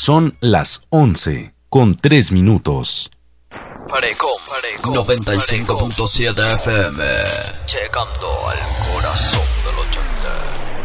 Son las 11:03. Parecom 95.7 FM, llegando al corazón del 80.